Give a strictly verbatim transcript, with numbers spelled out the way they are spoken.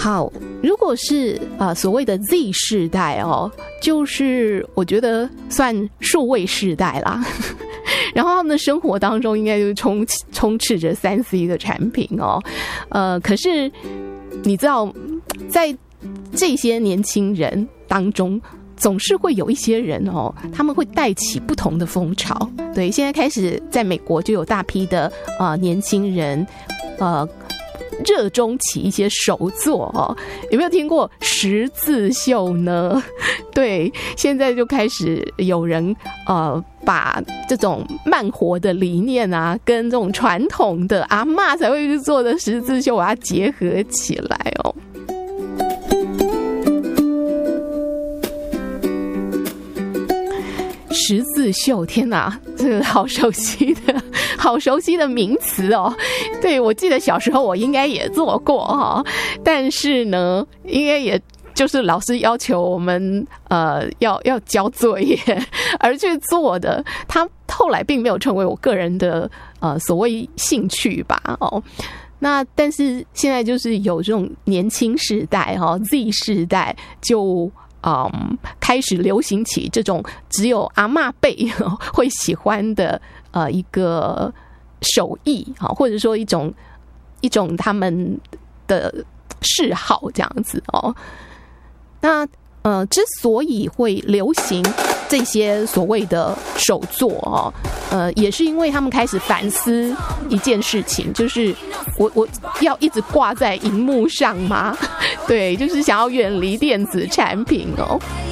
好，如果是呃所谓的 Z 世代哦，就是我觉得算数位世代啦。然后他们的生活当中应该就充充斥着三 C 的产品哦，呃，可是你知道，在这些年轻人当中，总是会有一些人哦，他们会带起不同的风潮。对，现在开始在美国就有大批的呃年轻人，呃。热衷起一些手作哦，有没有听过十字绣呢？对，现在就开始有人呃把这种慢活的理念啊，跟这种传统的阿嬷才会去做的十字绣，把它结合起来哦。十字绣，天哪，这个好熟悉的好熟悉的名词哦。对，我记得小时候我应该也做过哈，但是呢，应该也就是老师要求我们呃要要交作业而去做的，它后来并没有成为我个人的呃所谓兴趣吧哦。那但是现在就是有这种年轻世代哈 Z 世代就。嗯，开始流行起这种只有阿嬷辈会喜欢的呃一个手艺啊，或者说一种一种他们的嗜好这样子哦。那呃，之所以会流行这些所谓的手作哦，呃，也是因为他们开始反思一件事情，就是我我要一直挂在荧幕上吗？对，就是想要远离电子产品哦。